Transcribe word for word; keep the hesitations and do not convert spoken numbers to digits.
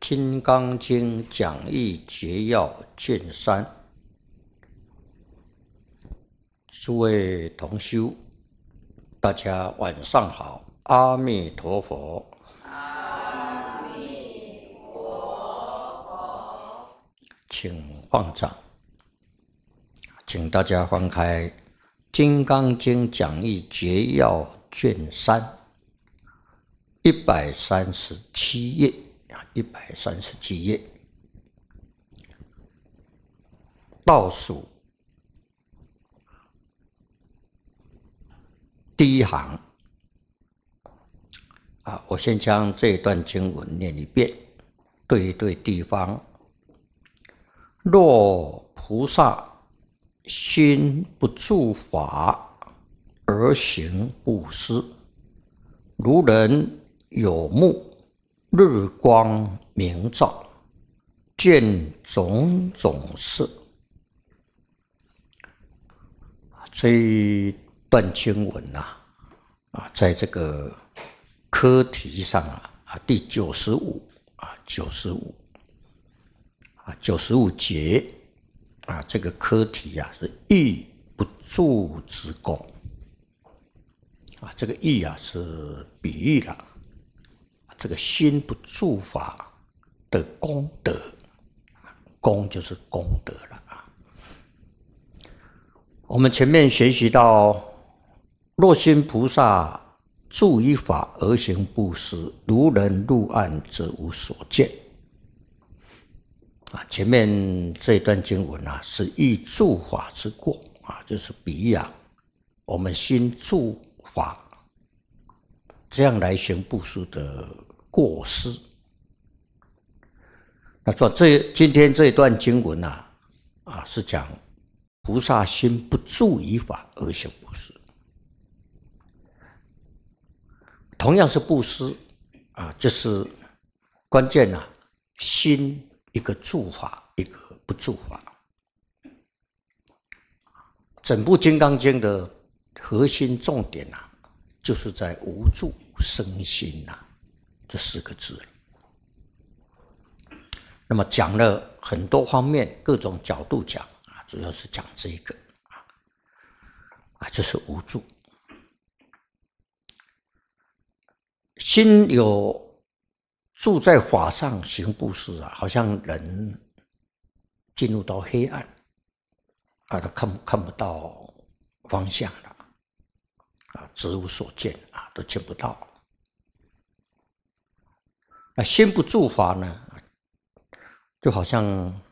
金刚经讲义节要卷三，诸位同修，大家晚上好，阿弥陀佛。 阿弥陀佛。 请放掌，请大家翻开《金刚经讲义节要卷三》一百三十七页。一百三十七页，倒数第一行啊，我先将这一段经文念一遍，对一对地方。若菩萨心不住法而行布施，如人有目，日光明照，见种种色。这一段经文啊，啊，在这个课题上啊，啊第九十五啊，九十五啊，九十五节啊，这个课题啊是意不住之功啊，这个意啊是比喻了。这个心不住法的功德，功就是功德了啊。我们前面学习到，若心菩萨住于法而行布施，如人入暗，则无所见。啊，前面这一段经文啊，是忆住法之过啊，就是比喻啊，我们心住法这样来行布施的过失。那说这今天这一段经文啊，啊是讲菩萨心不住于法而行布施，同样是布施啊，就是关键啊，心一个住法，一个不住法。整部《金刚经》的核心重点啊，就是在无住生心啊。这四个字，那么讲了很多方面，各种角度讲啊，主要是讲这一个啊，啊，这是无住。心有住在法上行布施啊，好像人进入到黑暗啊，都看看不到方向了啊，直无所见啊，都见不到。那心不住法呢，就好像